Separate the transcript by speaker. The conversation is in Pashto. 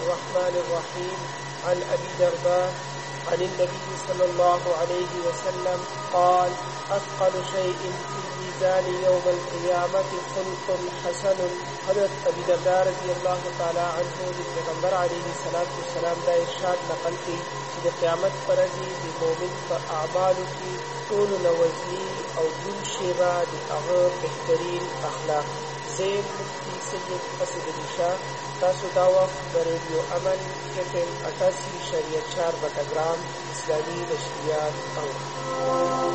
Speaker 1: الرحمن الرحيم عن أبي درداء عن النبي صلى الله عليه وسلم قال أثقل شيء في الميزان يوم القيامة خلق حسن. حضرت ابی درداء رضی اللہ تعالی عنہ د پیغمبر علیه الصلاۃ والسلام دا ارشاد نقل کړي چې د قیامت پر ورځ د مؤمن په اعمالو کې ټولو نه وزني او دون شیبه د هغه بهترین اخلاق. زین مفتی سید اسد علی شاه، تاسو دا وخت د ریډیو امن FM 88.4 بټګرام اسلامي نشریات اورئ.